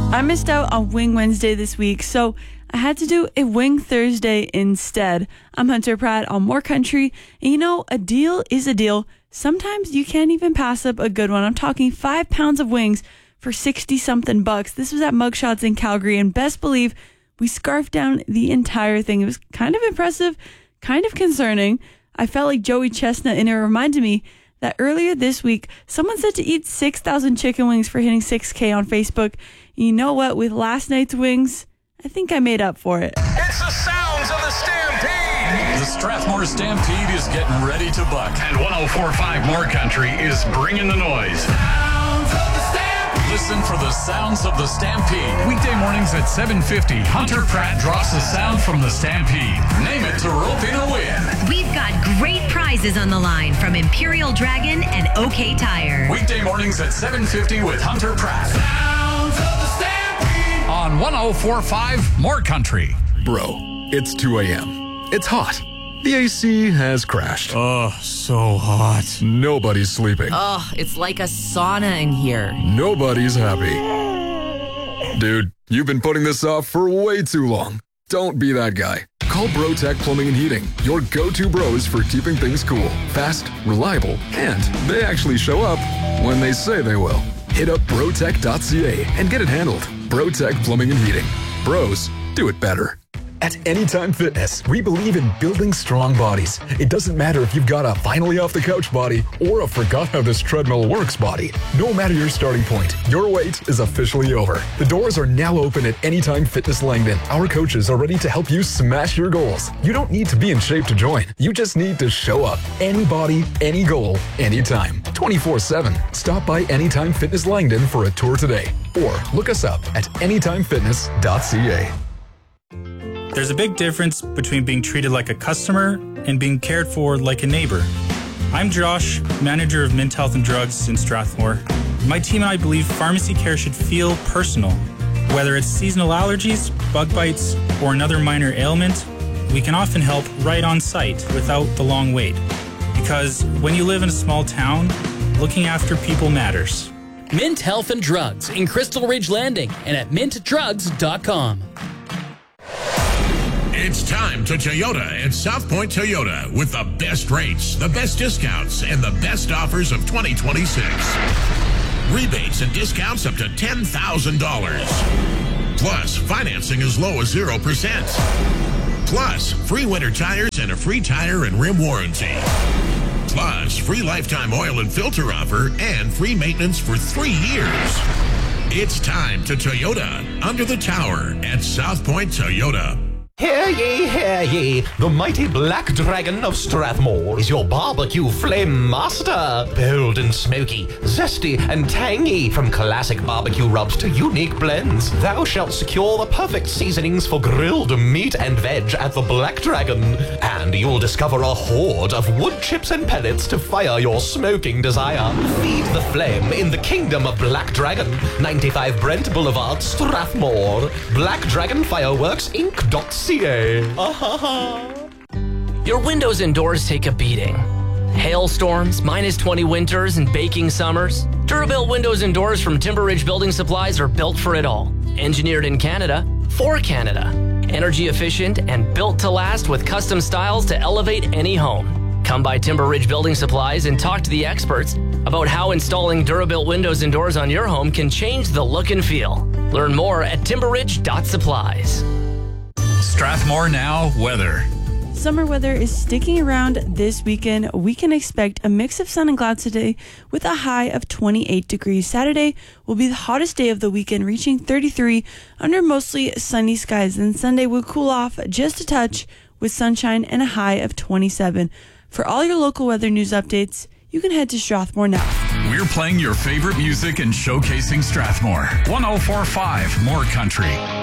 I missed out on Wing Wednesday this week, so I had to do a Wing Thursday instead. I'm Hunter Pratt on More Country, and you know, a deal is a deal. Sometimes you can't even pass up a good one. I'm talking 5 pounds of wings for 60-something bucks. This was at Mugshots in Calgary, and best believe we scarfed down the entire thing. It was kind of impressive, kind of concerning. I felt like Joey Chestnut, and it reminded me that earlier this week, someone said to eat 6,000 chicken wings for hitting 6K on Facebook. You know what? With last night's wings, I think I made up for it. It's the sounds of the Stampede. The Strathmore Stampede is getting ready to buck. And 104.5 More Country is bringing the noise. Listen for the sounds of the Stampede. Weekday mornings at 7:50, Hunter Pratt drops a sound from the Stampede. Name it to rope in a win. We've got great prizes on the line from Imperial Dragon and OK Tire. Weekday mornings at 7:50 with Hunter Pratt. Sounds of the Stampede. On 104.5 More Country. Bro, it's 2 a.m. It's hot. The AC has crashed. Oh, so hot. Nobody's sleeping. Oh, it's like a sauna in here. Nobody's happy. Dude, you've been putting this off for way too long. Don't be that guy. Call BroTech Plumbing and Heating, your go-to bros for keeping things cool, fast, reliable, and they actually show up when they say they will. Hit up brotech.ca and get it handled. BroTech Plumbing and Heating. Bros, do it better. At Anytime Fitness, we believe in building strong bodies. It doesn't matter if you've got a finally off the couch body or a forgot how this treadmill works body. No matter your starting point, your wait is officially over. The doors are now open at Anytime Fitness Langdon. Our coaches are ready to help you smash your goals. You don't need to be in shape to join. You just need to show up. Any body, any goal, anytime. 24/7. Stop by Anytime Fitness Langdon for a tour today. Or look us up at anytimefitness.ca. There's a big difference between being treated like a customer and being cared for like a neighbor. I'm Josh, manager of Mint Health and Drugs in Strathmore. My team and I believe pharmacy care should feel personal. Whether it's seasonal allergies, bug bites, or another minor ailment, we can often help right on site without the long wait. Because when you live in a small town, looking after people matters. Mint Health and Drugs in Crystal Ridge Landing and at mintdrugs.com. It's time to Toyota at South Point Toyota with the best rates, the best discounts, and the best offers of 2026. Rebates and discounts up to $10,000. Plus, financing as low as 0%. Plus, free winter tires and a free tire and rim warranty. Plus, free lifetime oil and filter offer and free maintenance for 3 years. It's time to Toyota under the tower at South Point Toyota. Hear ye, the mighty Black Dragon of Strathmore is your barbecue flame master. Bold and smoky, zesty and tangy, from classic barbecue rubs to unique blends, thou shalt secure the perfect seasonings for grilled meat and veg at the Black Dragon. And you'll discover a horde of wood chips and pellets to fire your smoking desire. Feed the flame in the kingdom of Black Dragon, 95 Brent Boulevard, Strathmore. Black Dragon Fireworks Inc.ca. Your windows and doors take a beating. Hailstorms, -20 winters, and baking summers. Durabuilt windows and doors from Timber Ridge Building Supplies are built for it all. Engineered in Canada, for Canada. Energy efficient and built to last with custom styles to elevate any home. Come by Timber Ridge Building Supplies and talk to the experts about how installing Durabuilt windows and doors on your home can change the look and feel. Learn more at timberridge.supplies. Strathmore Now weather. Summer weather is sticking around this weekend. We can expect a mix of sun and clouds today with a high of 28 degrees. Saturday will be the hottest day of the weekend, reaching 33 under mostly sunny skies. Then Sunday will cool off just a touch with sunshine and a high of 27. For all your local weather news updates, you can head to Strathmore Now. We're playing your favorite music and showcasing Strathmore. 104.5 More Country.